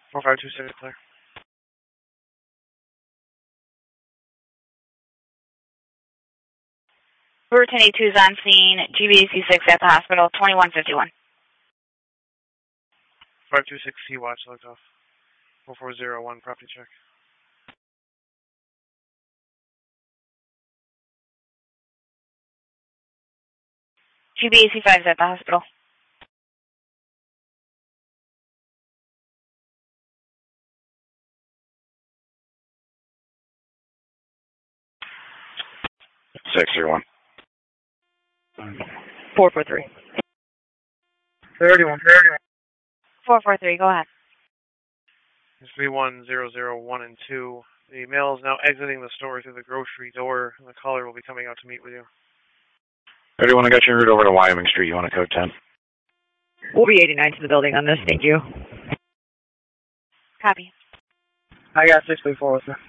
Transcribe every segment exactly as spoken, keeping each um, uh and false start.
four five two six, clear. Route ten eighty-two is on scene, G B A C six at the hospital, twenty-one fifty-one. five two six C watch, locked off. four four zero one, property check. G B A C five is at the hospital. six three one. four four three. thirty-one, thirty-one. four four three, go ahead. three one zero zero one and two. The male is now exiting the store through the grocery door, and the caller will be coming out to meet with you. thirty-one, I got your route over to Wyoming Street. You want a code ten? We'll be eighty-nine to the building on this, thank you. Copy. I got six three four with me.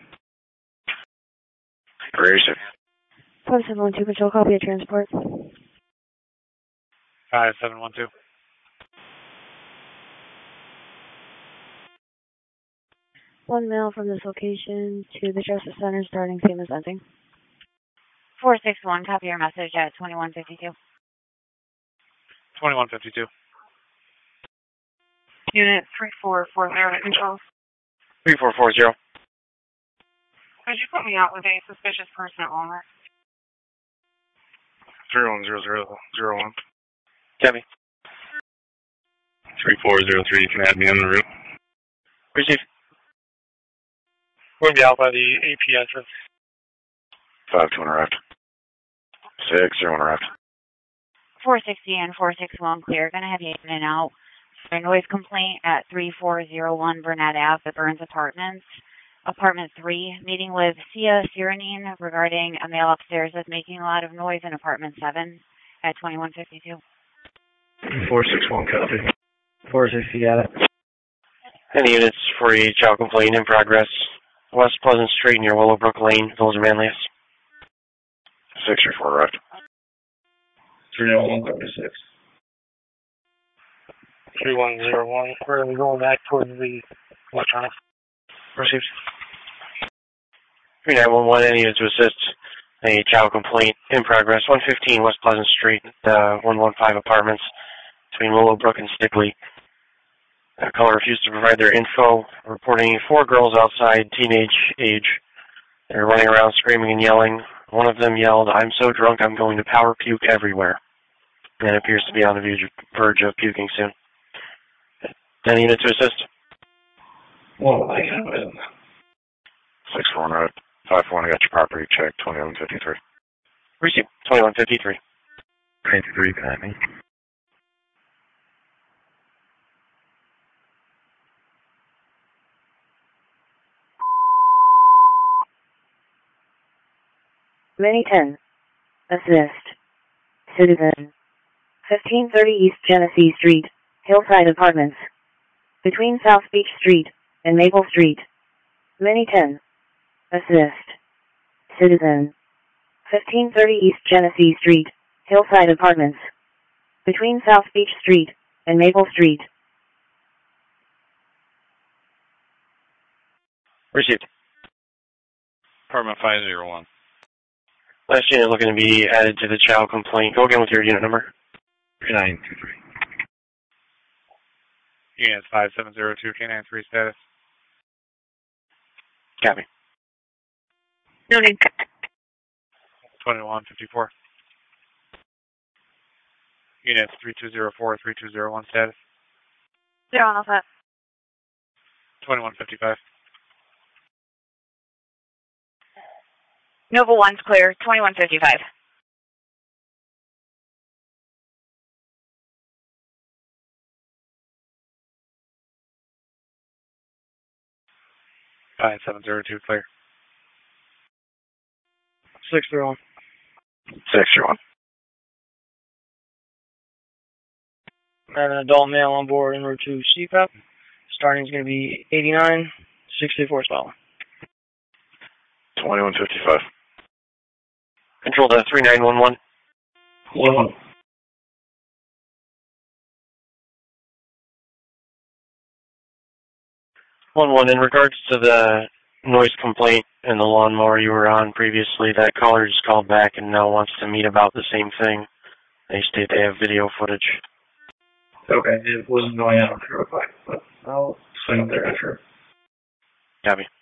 Where is it? five seven one two, control, copy of transport. five seven one two. One male from this location to the Justice Center starting same as ending. four six one, copy your message at twenty-one fifty-two. twenty-one fifty-two. Unit three four four zero to control. three four four zero. Could you put me out with a suspicious person at Walmart? zero one zero zero zero one. Debbie. three four zero three, you can add me on the route. Receive. We're going to be out by the A P entrance. five two one arrived. six zero one arrived. four sixty and four six one clear. Going to have you in and out for a noise complaint at three four zero one Burnett Avenue, the Burns Apartments. Apartment three, meeting with Sia Sirenine regarding a male upstairs that's making a lot of noise in apartment seven at twenty-one fifty-two. four six one, copy. four sixty, got it. Any units for a child complaint in progress? West Pleasant Street near Willowbrook Lane, Village of Manlius. six three four arrived. three oh one, copy six. three one zero one. We're going to be going back towards the electronics. Received. three nine one one, any unit to assist a child complaint in progress. one fifteen West Pleasant Street, uh, one one five apartments between Willowbrook and Stickley. The caller refused to provide their info, reporting four girls outside, teenage age. They're running around screaming and yelling. One of them yelled, "I'm so drunk I'm going to power puke everywhere," and appears to be on the verge of puking soon. Any unit to assist? Well, I got it. six four one arrived. five four one, I got your property check. twenty-one fifty-three. Receive. twenty-one fifty-three. ninety-three, can I have me? Mini ten. Assist. Citizen. fifteen thirty East Genesee Street, Hillside Apartments. Between South Beach Street and Maple Street. Mini ten. Assist. Citizen. fifteen thirty East Genesee Street, Hillside Apartments. Between South Beach Street and Maple Street. Received. Apartment five zero one. Last unit looking to be added to the child complaint. Go again with your unit number. three nine two three. Unit five seven zero two, K nine three status. Copy. Unit twenty-one fifty-four. Unit three two zero four, three two zero one status. zero on that. twenty-one fifty-five. Nova one's clear, twenty-one fifty-five. five seven zero two, clear. six three one. six three one. Got an adult male on board en route to C PAP. Starting is going to be eighty-nine, sixty-four spot. twenty-one fifty-five. Control to three nine one one. One. one one, in regards to the noise complaint and the lawnmower you were on previously, that caller just called back and now wants to meet about the same thing. They state they have video footage. Okay, it wasn't going on for a five, but I'll swing there after. Copy.